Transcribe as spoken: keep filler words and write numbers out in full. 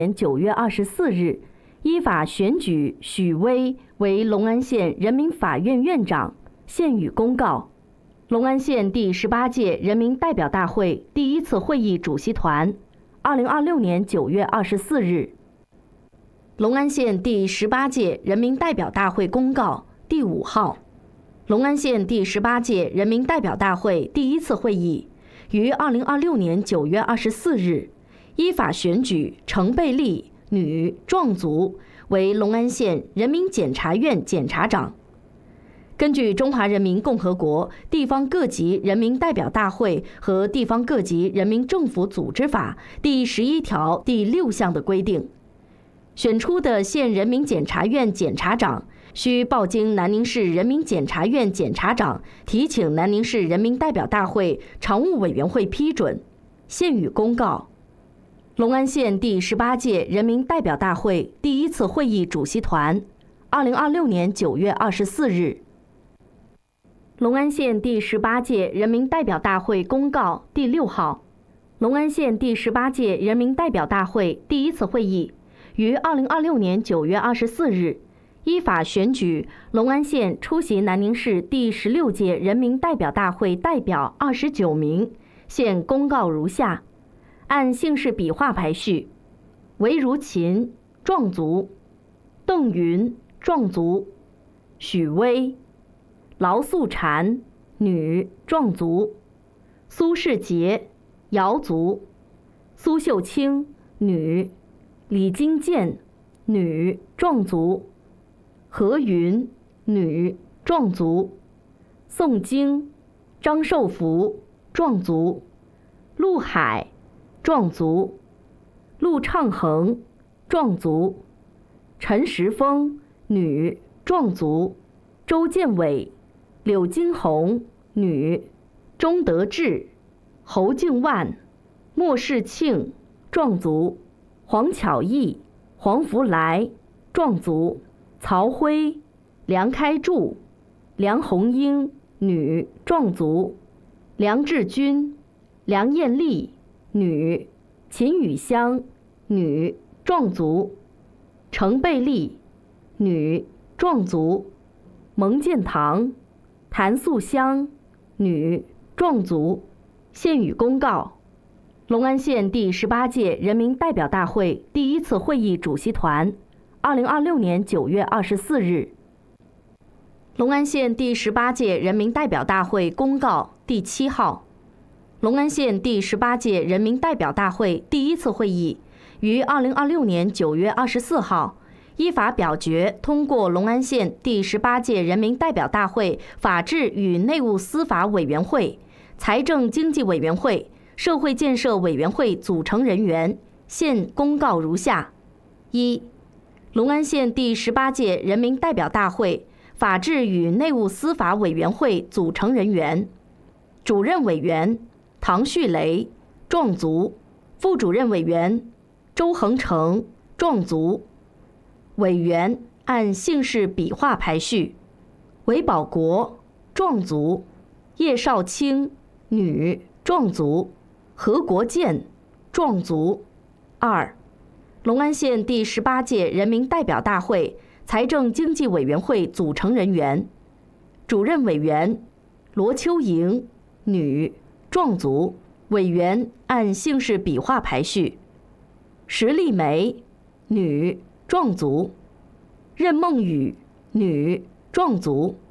年九月二十四日，依法选举许巍为隆安县人民法院院长，现予公告。隆安县第十八届人民代表大会第一次会议主席团，二零二六年九月二十四日。隆安县第十八届人民代表大会公告第五号。隆安县第十八届人民代表大会第一次会议于二零二六年九月二十四日，依法选举程贝丽女壮族为隆安县人民检察院检察长。根据《中华人民共和国地方各级人民代表大会和地方各级人民政府组织法》第十一条第六项的规定，选出的县人民检察院检察长需报经南宁市人民检察院检察长提请南宁市人民代表大会常务委员会批准，现予公告。隆安县第十八届人民代表大会第一次会议主席团，二零二六年九月二十四日。隆安县第十八届人民代表大会公告第六号。隆安县第十八届人民代表大会第一次会议于二零二六年九月二十四日，依法选举隆安县出席南宁市第十六届人民代表大会代表二十九名，现公告如下：按姓氏笔画排序：韦如琴，壮族；邓云，壮族；许巍；劳素婵，女，壮族；苏世杰，瑶族；苏秀清，女；李金健，女，壮族；何云，女，壮族；宋京，张寿福，壮族；陆海，壮族；陆畅恒，壮族；陈时峰，女，壮族；周建伟，柳金红，女；钟德志，侯敬万，莫世庆，壮族；黄巧艺，黄福来，壮族；曹辉，梁开柱，梁红英，女，壮族；梁志军，梁艳丽，女；秦雨香，女，壮族；程贝丽，女，壮族；蒙建堂，谭素香，女，壮族。现予公告。隆安县第十八届人民代表大会第一次会议主席团，二零二六年九月二十四日。隆安县第十八届人民代表大会公告第七号。隆安县第十八届人民代表大会第一次会议于二零二六年九月二十四号，依法表决通过隆安县第十八届人民代表大会法制与内务司法委员会、财政经济委员会、社会建设委员会组成人员，现公告如下：一、隆安县第十八届人民代表大会法制与内务司法委员会组成人员，主任委员唐旭雷，壮族；副主任委员周恒成，壮族；委员按姓氏笔画排序：韦保国，壮族；叶少卿，女，壮族；何国建，壮族。二、隆安县第十八届人民代表大会财政经济委员会组成人员，主任委员罗秋莹，女，壮族；委员按姓氏笔画排序：石丽梅，女，壮族；任梦雨，女，壮族；